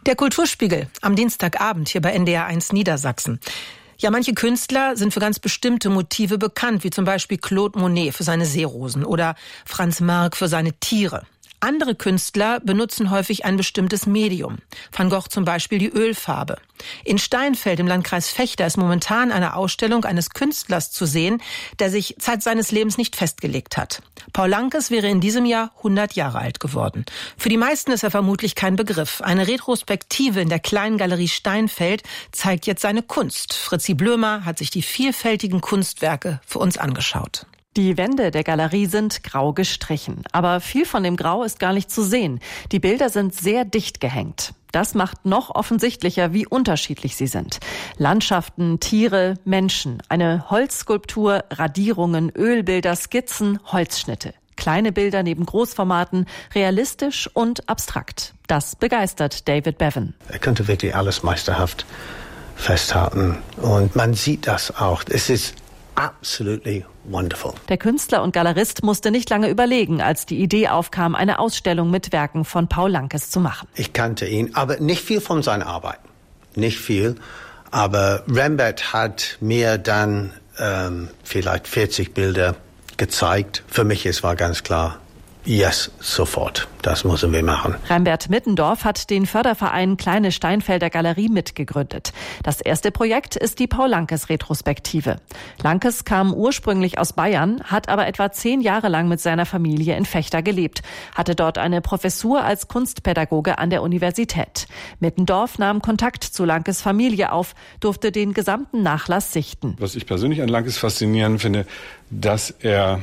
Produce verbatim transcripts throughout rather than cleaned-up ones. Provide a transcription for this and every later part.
Der Kulturspiegel am Dienstagabend hier bei N D R eins Niedersachsen. Ja, manche Künstler sind für ganz bestimmte Motive bekannt, wie zum Beispiel Claude Monet für seine Seerosen oder Franz Marc für seine Tiere. Andere Künstler benutzen häufig ein bestimmtes Medium. Van Gogh zum Beispiel die Ölfarbe. In Steinfeld im Landkreis Vechta ist momentan eine Ausstellung eines Künstlers zu sehen, der sich Zeit seines Lebens nicht festgelegt hat. Paul Lankes wäre in diesem Jahr hundert Jahre alt geworden. Für die meisten ist er vermutlich kein Begriff. Eine Retrospektive in der Kleinen Galerie Steinfeld zeigt jetzt seine Kunst. Fritzi Blömer hat sich die vielfältigen Kunstwerke für uns angeschaut. Die Wände der Galerie sind grau gestrichen, aber viel von dem Grau ist gar nicht zu sehen. Die Bilder sind sehr dicht gehängt. Das macht noch offensichtlicher, wie unterschiedlich sie sind. Landschaften, Tiere, Menschen, eine Holzskulptur, Radierungen, Ölbilder, Skizzen, Holzschnitte. Kleine Bilder neben Großformaten, realistisch und abstrakt. Das begeistert David Bevan. Er könnte wirklich alles meisterhaft festhalten und man sieht das auch. Es ist absolutely wonderful. Der Künstler und Galerist musste nicht lange überlegen, als die Idee aufkam, eine Ausstellung mit Werken von Paul Lankes zu machen. Ich kannte ihn, aber nicht viel von seiner Arbeit. Nicht viel. Aber Rembert hat mir dann ähm, vielleicht vierzig Bilder gezeigt. Für mich es war ganz klar, yes, sofort. Das müssen wir machen. Rembert Mittendorf hat den Förderverein Kleine Steinfelder Galerie mitgegründet. Das erste Projekt ist die Paul-Lankes-Retrospektive. Lankes kam ursprünglich aus Bayern, hat aber etwa zehn Jahre lang mit seiner Familie in Vechta gelebt, hatte dort eine Professur als Kunstpädagoge an der Universität. Mittendorf nahm Kontakt zu Lankes Familie auf, durfte den gesamten Nachlass sichten. Was ich persönlich an Lankes faszinierend finde, dass er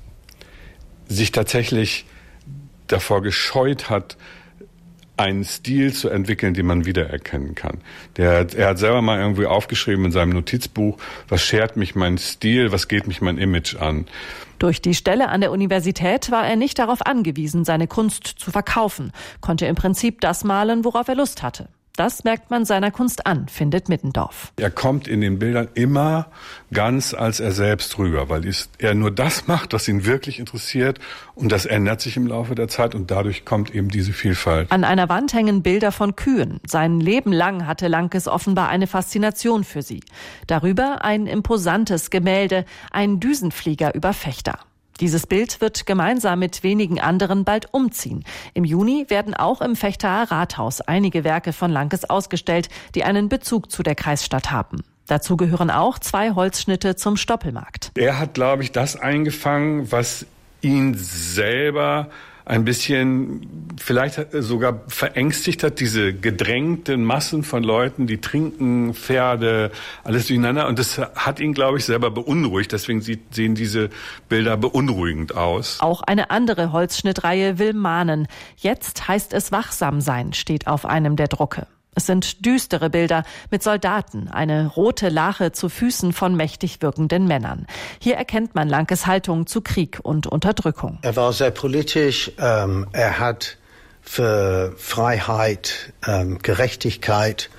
sich tatsächlich davor gescheut hat, einen Stil zu entwickeln, den man wiedererkennen kann. Der, er hat selber mal irgendwie aufgeschrieben in seinem Notizbuch, was schert mich mein Stil, was geht mich mein Image an. Durch die Stelle an der Universität war er nicht darauf angewiesen, seine Kunst zu verkaufen, konnte im Prinzip das malen, worauf er Lust hatte. Das merkt man seiner Kunst an, findet Mittendorf. Er kommt in den Bildern immer ganz als er selbst rüber, weil er nur das macht, was ihn wirklich interessiert. Und das ändert sich im Laufe der Zeit und dadurch kommt eben diese Vielfalt. An einer Wand hängen Bilder von Kühen. Sein Leben lang hatte Lankes offenbar eine Faszination für sie. Darüber ein imposantes Gemälde, ein Düsenflieger über Vechta. Dieses Bild wird gemeinsam mit wenigen anderen bald umziehen. Im Juni werden auch im Vechtaer Rathaus einige Werke von Lankes ausgestellt, die einen Bezug zu der Kreisstadt haben. Dazu gehören auch zwei Holzschnitte zum Stoppelmarkt. Er hat, glaube ich, das eingefangen, was ihn selber ein bisschen vielleicht sogar verängstigt hat, diese gedrängten Massen von Leuten, die trinken, Pferde, alles durcheinander. Und das hat ihn, glaube ich, selber beunruhigt. Deswegen sehen diese Bilder beunruhigend aus. Auch eine andere Holzschnittreihe will mahnen. Jetzt heißt es wachsam sein, steht auf einem der Drucke. Es sind düstere Bilder mit Soldaten, eine rote Lache zu Füßen von mächtig wirkenden Männern. Hier erkennt man Lankes Haltung zu Krieg und Unterdrückung. Er war sehr politisch, ähm, er hat für Freiheit, ähm, Gerechtigkeit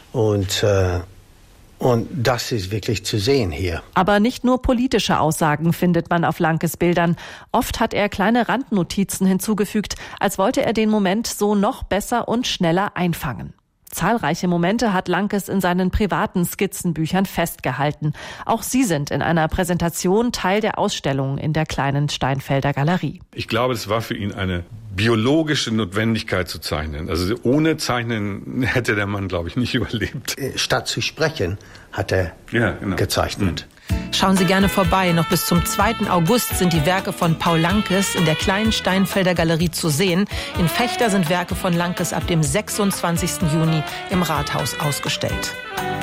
und äh, Und das ist wirklich zu sehen hier. Aber nicht nur politische Aussagen findet man auf Lankes Bildern. Oft hat er kleine Randnotizen hinzugefügt, als wollte er den Moment so noch besser und schneller einfangen. Zahlreiche Momente hat Lankes in seinen privaten Skizzenbüchern festgehalten. Auch sie sind in einer Präsentation Teil der Ausstellung in der Kleinen Steinfelder Galerie. Ich glaube, es war für ihn eine biologische Notwendigkeit zu zeichnen. Also ohne Zeichnen hätte der Mann, glaube ich, nicht überlebt. Statt zu sprechen, hat er ja, genau. gezeichnet. Mhm. Schauen Sie gerne vorbei. Noch bis zum zweiten August sind die Werke von Paul Lankes in der Kleinen Steinfelder Galerie zu sehen. In Vechta sind Werke von Lankes ab dem sechsundzwanzigsten Juni im Rathaus ausgestellt.